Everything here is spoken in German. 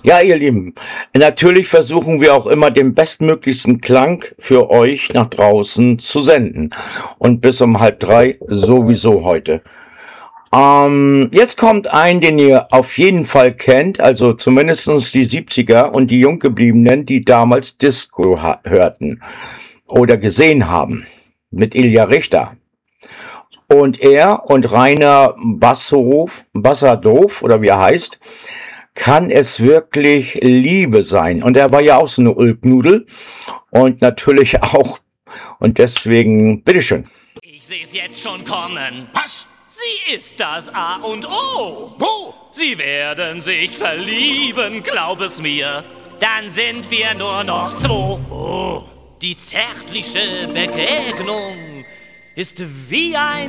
Ja, ihr Lieben, natürlich versuchen wir auch immer den bestmöglichsten Klang für euch nach draußen zu senden. Und bis um 2:30 sowieso heute. Jetzt kommt ein, den ihr auf jeden Fall kennt, also zumindestens die 70er und die Junggebliebenen, die damals Disco hörten oder gesehen haben, mit Ilja Richter. Und er und Rainer Bassadov, oder wie er heißt, kann es wirklich Liebe sein. Und er war ja auch so eine Ulknudel und natürlich auch, und deswegen, bitteschön. Ich seh's jetzt schon kommen. Was? Sie ist das A und O. Wo? Sie werden sich verlieben, glaub es mir. Dann sind wir nur noch 2. Oh. Die zärtliche Begegnung ist wie ein